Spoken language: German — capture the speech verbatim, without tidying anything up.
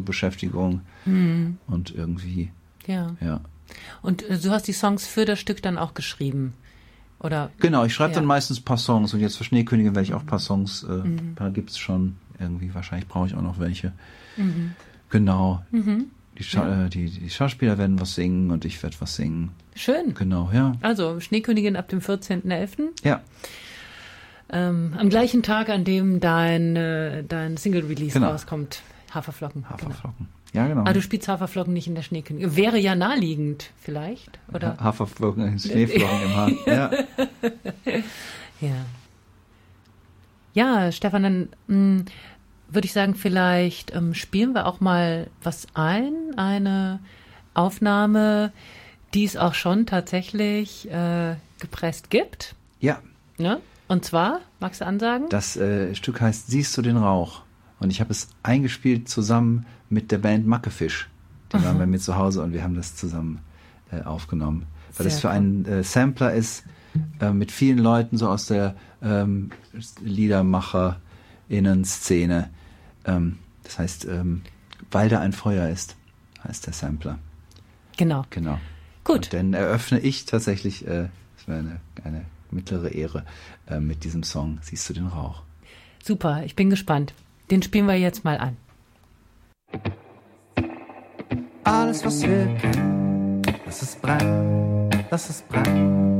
Beschäftigung mhm. und irgendwie, ja. ja. Und äh, du hast die Songs für das Stück dann auch geschrieben, oder? Genau, ich schreibe ja. dann meistens ein paar Songs und jetzt für Schneekönigin werde ich auch ein paar Songs, äh, Mhm. ein paar gibt's schon irgendwie, wahrscheinlich brauche ich auch noch welche. Mhm. Genau. Mhm. Die, Scha- Ja. äh, die, die Schauspieler werden was singen und ich werde was singen. Schön. Genau, ja. Also Schneekönigin ab dem vierzehnten elften Ja, Ähm, am gleichen Tag, an dem dein, äh, dein Single-Release Genau. rauskommt. Haferflocken. Haferflocken. Ja, genau. Ah, du spielst Haferflocken nicht in der Schneekönigin. Wäre ja naheliegend, vielleicht, oder? Ha- Haferflocken, Schneeflocken im Haar. Ja. Ja. Ja, Stefan, dann mh, würde ich sagen, vielleicht ähm, spielen wir auch mal was ein, eine Aufnahme, die es auch schon tatsächlich äh, gepresst gibt. Ja, Ne? Und zwar, magst du ansagen? das äh, Stück heißt Siehst du den Rauch? Und ich habe es eingespielt zusammen mit der Band Mackefisch. Die waren bei mir zu Hause und wir haben das zusammen äh, aufgenommen. Weil Sehr das für cool. einen äh, Sampler ist, äh, mit vielen Leuten so aus der ähm, LiedermacherInnen-Szene. Ähm, das heißt, ähm, weil da ein Feuer ist, heißt der Sampler. Genau. Genau. Gut. Und dann eröffne ich tatsächlich, äh, das wäre eine, eine mittlere Ehre, äh, mit diesem Song Siehst du den Rauch? Super, ich bin gespannt. Den spielen wir jetzt mal an. Alles, was wir kennen, lass es brennen, lass es brennen.